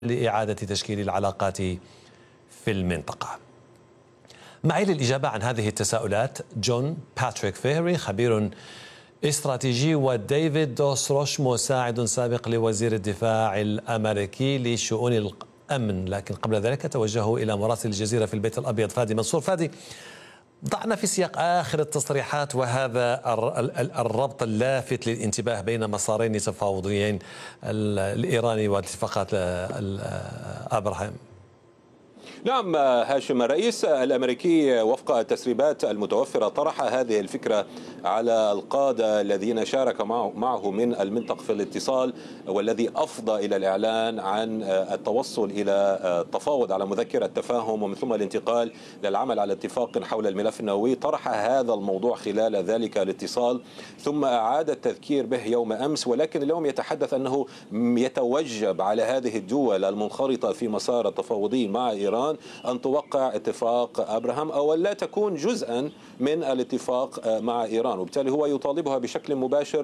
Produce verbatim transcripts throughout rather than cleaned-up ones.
لإعادة تشكيل العلاقات في المنطقة. معي للإجابة عن هذه التساؤلات جون باتريك فيهري خبير استراتيجي، وديفيد دوسروش مساعد سابق لوزير الدفاع الأمريكي لشؤون الأمن. لكن قبل ذلك أتوجه إلى مراسل الجزيرة في البيت الأبيض فادي منصور. فادي، ضعنا في سياق آخر التصريحات وهذا الربط اللافت للانتباه بين مسارين تفاوضيين، الإيراني واتفاقات أبراهام. نعم هاشم، الرئيس الأمريكي وفق التسريبات المتوفرة طرح هذه الفكرة على القادة الذين شارك معه من المنطقة في الاتصال، والذي أفضى إلى الإعلان عن التوصل إلى التفاوض على مذكرة تفاهم ومن ثم الانتقال للعمل على اتفاق حول الملف النووي. طرح هذا الموضوع خلال ذلك الاتصال ثم أعاد التذكير به يوم أمس، ولكن اليوم يتحدث أنه يتوجب على هذه الدول المنخرطة في مسار التفاوضي مع إيران أن توقع اتفاق أبراهام أو لا تكون جزءا من الاتفاق مع إيران، وبالتالي هو يطالبها بشكل مباشر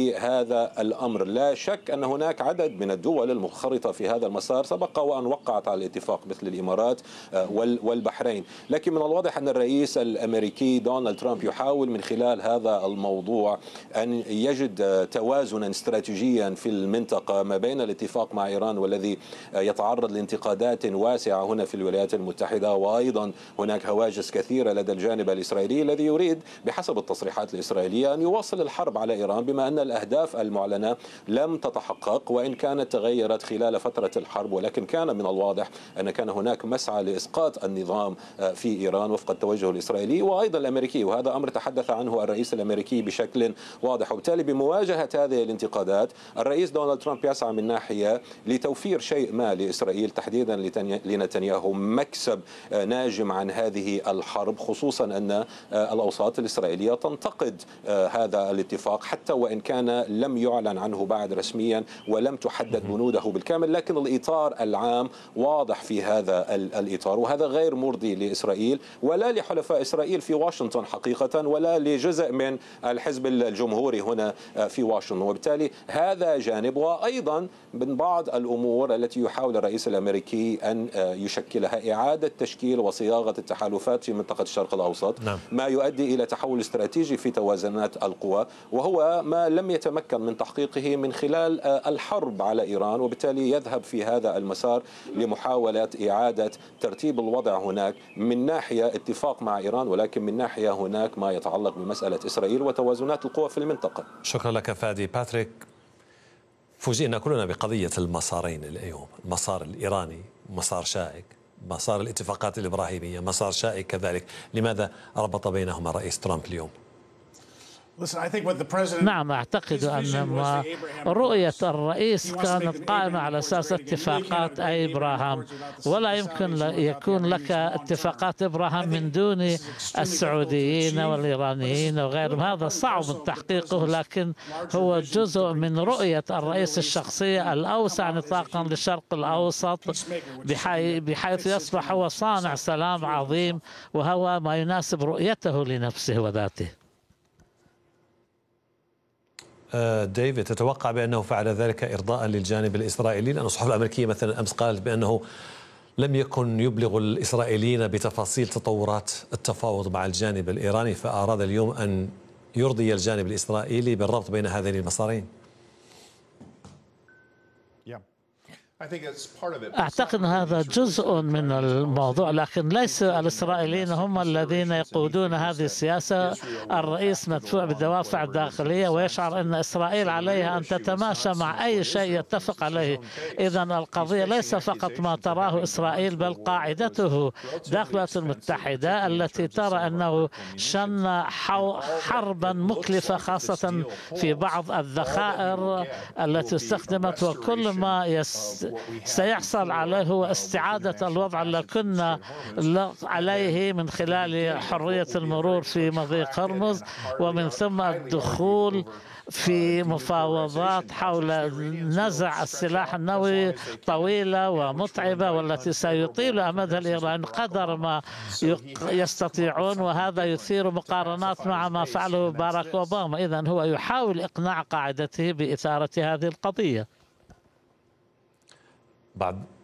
بهذا الأمر. لا شك أن هناك عدد من الدول المنخرطة في هذا المسار سبق وأن وقعت على الاتفاق مثل الإمارات والبحرين، لكن من الواضح أن الرئيس الأمريكي دونالد ترامب يحاول من خلال هذا الموضوع أن يجد توازنا استراتيجيا في المنطقة ما بين الاتفاق مع إيران والذي يتعرض لانتقادات واسعة هنا في الولايات المتحدة، وأيضا هناك هواجس كثيرة لدى الجانب الإسرائيلي الذي يريد بحسب التصريحات الإسرائيلية أن يواصل الحرب على إيران بما أن الأهداف المعلنة لم تتحقق وإن كانت تغيرت خلال فترة الحرب، ولكن كان من الواضح أن كان هناك مسعى لإسقاط النظام في إيران وفق التوجه الإسرائيلي وأيضا الأمريكي، وهذا أمر تحدث عنه الرئيس الأمريكي بشكل واضح. وبالتالي بمواجهة هذه الانتقادات الرئيس دونالد ترامب يسعى من ناحية لتوفير شيء ما لإسرائيل، تحديدا لنتنياهو، مكسب ناجم عن هذه الحرب، خصوصا أن الأوساط الإسرائيلية تنتقد هذا الاتفاق حتى وإن كان لم يعلن عنه بعد رسميا ولم تحدد بنوده بالكامل، لكن الإطار العام واضح في هذا الإطار، وهذا غير مرضي لإسرائيل ولا لحلفاء إسرائيل في واشنطن حقيقة ولا لجزء من الحزب الجمهوري هنا في واشنطن. وبالتالي هذا جانب، وأيضا من بعض الأمور التي يحاول الرئيس الأمريكي أن يشكلها إعادة تشكيل وصياغة التحالفات في منطقة الشرق الأوسط، نعم. ما يؤدي إلى تحول استراتيجي في توازنات القوى، وهو ما لم يتمكن من تحقيقه من خلال الحرب على إيران، وبالتالي يذهب في هذا المسار لمحاولة إعادة ترتيب الوضع هناك من ناحية اتفاق مع إيران، ولكن من ناحية هناك ما يتعلق بمسألة إسرائيل وتوازنات القوى في المنطقة. شكرا لك فادي. باتريك، فوجئنا كلنا بقضية المسارين اليوم، المسار الإيراني مسار شائك، مسار الاتفاقات الإبراهيمية مسار شائك كذلك. لماذا ربط بينهما الرئيس ترامب اليوم؟ نعم، أعتقد أن رؤية الرئيس كانت قائمة على أساس اتفاقات إبراهام، ولا يمكن يكون لك اتفاقات إبراهام من دون السعوديين والإيرانيين وغيرهم. هذا صعب تحقيقه، لكن هو جزء من رؤية الرئيس الشخصية الأوسع نطاقا للشرق الأوسط، بحيث يصبح هو صانع سلام عظيم، وهو ما يناسب رؤيته لنفسه وذاته. ديفيد، تتوقع بأنه فعل ذلك إرضاء للجانب الإسرائيلي؟ لأن الصحف الأمريكية مثلا أمس قالت بأنه لم يكن يبلغ الإسرائيليين بتفاصيل تطورات التفاوض مع الجانب الإيراني، فأراد اليوم أن يرضي الجانب الإسرائيلي بالربط بين هذين المسارين. أعتقد هذا جزء من الموضوع، لكن ليس الإسرائيليين هم الذين يقودون هذه السياسة. الرئيس مدفوع بدوافع داخلية ويشعر أن إسرائيل عليها أن تتماشى مع أي شيء يتفق عليه. إذن القضية ليس فقط ما تراه إسرائيل، بل قاعدته داخل الولايات المتحدة التي ترى أنه شن حربا مكلفة خاصة في بعض الذخائر التي استخدمت، وكل ما يس سيحصل عليه هو استعادة الوضع الذي كنا عليه من خلال حرية المرور في مضيق هرمز، ومن ثم الدخول في مفاوضات حول نزع السلاح النووي طويلة ومتعبة، والتي سيطيل أمدها الإيران قدر ما يستطيعون، وهذا يثير مقارنات مع ما فعله باراك أوباما. إذن هو يحاول إقناع قاعدته بإثارة هذه القضية. بعد